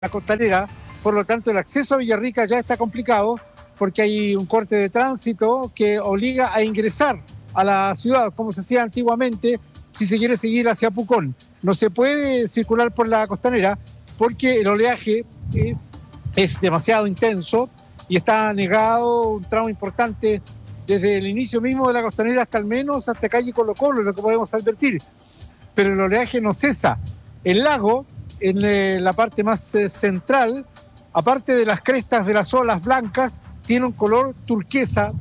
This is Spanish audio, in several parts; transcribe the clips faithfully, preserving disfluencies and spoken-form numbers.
la costanera, por lo tanto el acceso a Villarrica ya está complicado porque hay un corte de tránsito que obliga a ingresar a la ciudad, como se hacía antiguamente, si se quiere seguir hacia Pucón. No se puede circular por la costanera porque el oleaje es, es demasiado intenso y está negado un tramo importante desde el inicio mismo de la costanera hasta al menos hasta calle Colo Colo, lo que podemos advertir. Pero el oleaje no cesa. El lago, en eh, la parte más eh, central, aparte de las crestas de las olas blancas, tiene un color turquesa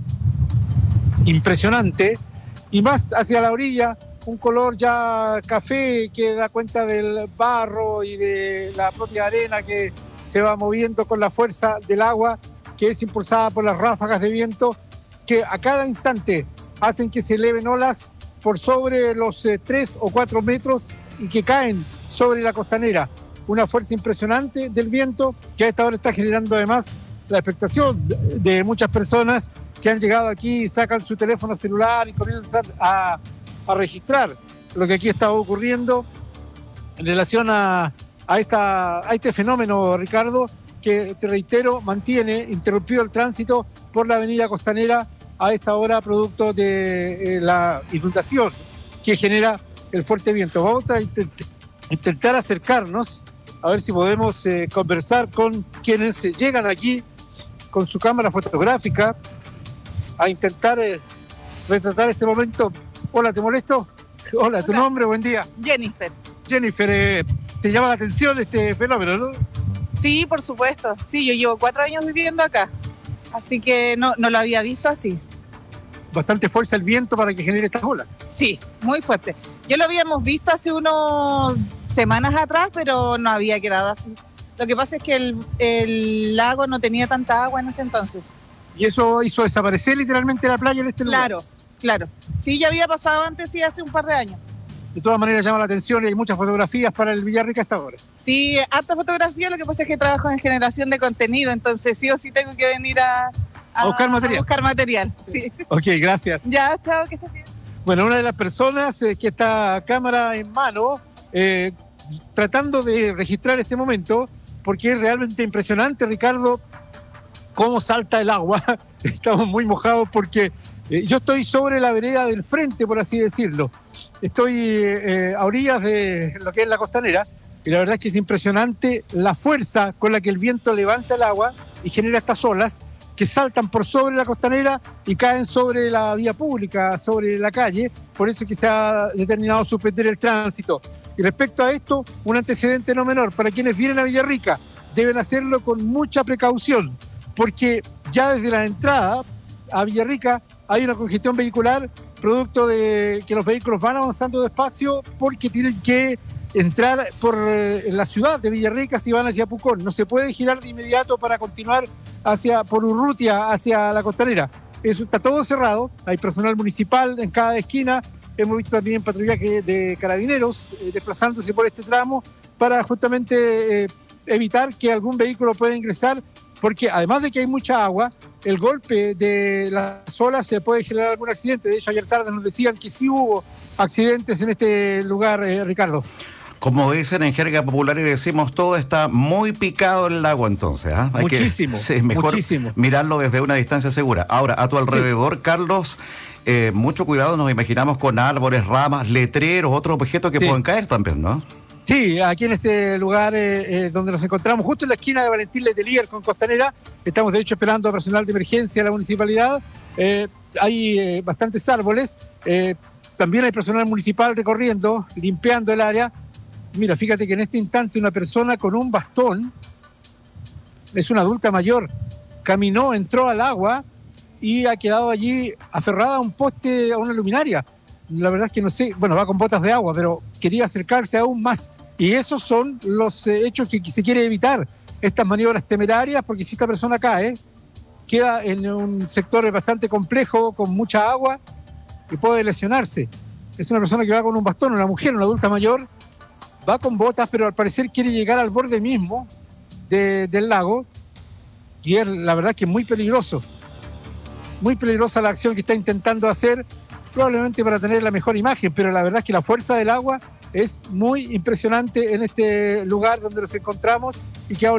impresionante, y más hacia la orilla un color ya café que da cuenta del barro y de la propia arena que se va moviendo con la fuerza del agua, que es impulsada por las ráfagas de viento que a cada instante hacen que se eleven olas por sobre los eh, tres o cuatro metros y que caen sobre la costanera. Una fuerza impresionante del viento que a esta hora está generando además la expectación de muchas personas que han llegado aquí, sacan su teléfono celular y comienzan a, a registrar lo que aquí está ocurriendo en relación a, a, esta, a este fenómeno, Ricardo, que, te reitero, mantiene interrumpido el tránsito por la avenida Costanera a esta hora, producto de eh, la inundación que genera el fuerte viento. Vamos a intent- intentar acercarnos a ver si podemos eh, conversar con quienes eh, llegan aquí con su cámara fotográfica a intentar eh, retratar este momento. Hola, ¿te molesto? Hola, ¿tu Hola. nombre? Buen día. Jennifer. Jennifer, eh, ¿te llama la atención este fenómeno, no? Sí, por supuesto. Sí, yo llevo cuatro años viviendo acá, así que no, no lo había visto así. Bastante fuerza el viento para que genere estas olas. Sí, muy fuerte. Ya lo habíamos visto hace unas semanas atrás, pero no había quedado así. Lo que pasa es que el, el lago no tenía tanta agua en ese entonces. Y eso hizo desaparecer literalmente la playa en este lugar. Claro, claro. Sí, ya había pasado antes, sí, hace un par de años. De todas maneras llama la atención y hay muchas fotografías para el Villarrica hasta ahora. Sí, harta fotografía, lo que pasa es que trabajo en generación de contenido, entonces sí o sí tengo que venir a, A buscar material. A buscar material, sí. Ok, gracias. Ya, chao, que estés bien. Bueno, una de las personas eh, que está cámara en mano, eh, tratando de registrar este momento, porque es realmente impresionante, Ricardo, cómo salta el agua. Estamos muy mojados porque eh, yo estoy sobre la vereda del frente, por así decirlo. Estoy eh, a orillas de lo que es la costanera, y la verdad es que es impresionante la fuerza con la que el viento levanta el agua y genera estas olas que saltan por sobre la costanera y caen sobre la vía pública, sobre la calle. Por eso es que se ha determinado suspender el tránsito. Y respecto a esto, un antecedente no menor. Para quienes vienen a Villarrica, deben hacerlo con mucha precaución, porque ya desde la entrada a Villarrica hay una congestión vehicular, producto de que los vehículos van avanzando despacio porque tienen que entrar por eh, la ciudad de Villarrica si van hacia Pucón. No se puede girar de inmediato para continuar hacia por Urrutia, hacia la costanera. Eso está todo cerrado, hay personal municipal en cada esquina. Hemos visto también patrullaje de carabineros eh, desplazándose por este tramo para justamente eh, evitar que algún vehículo pueda ingresar, porque además de que hay mucha agua, el golpe de las olas se puede generar algún accidente. De hecho, ayer tarde nos decían que sí hubo accidentes en este lugar, eh, Ricardo. Como dicen en jerga popular y decimos, todo está muy picado el lago entonces. ¿eh? Hay Muchísimo, que, sí, es mejor muchísimo. mirarlo desde una distancia segura. Ahora, a tu alrededor, sí. Carlos, eh, mucho cuidado, nos imaginamos con árboles, ramas, letreros, otros objetos que sí. pueden caer también, ¿no? Sí, aquí en este lugar eh, eh, donde nos encontramos, justo en la esquina de Valentín Letelier con Costanera, estamos de hecho esperando a personal de emergencia de la municipalidad. Eh, hay eh, bastantes árboles, eh, también hay personal municipal recorriendo, limpiando el área. Mira, fíjate que en este instante una persona con un bastón, es una adulta mayor, caminó, entró al agua y ha quedado allí aferrada a un poste, a una luminaria. La verdad es que no sé, bueno, va con botas de agua, pero quería acercarse aún más. Y esos son los eh, hechos que, que se quiere evitar, estas maniobras temerarias, porque si esta persona cae, queda en un sector bastante complejo, con mucha agua, y puede lesionarse. Es una persona que va con un bastón, una mujer, una adulta mayor, va con botas, pero al parecer quiere llegar al borde mismo de, del lago, y es, la verdad, que es muy peligroso. Muy peligrosa la acción que está intentando hacer, probablemente para tener la mejor imagen, pero la verdad es que la fuerza del agua es muy impresionante en este lugar donde nos encontramos y que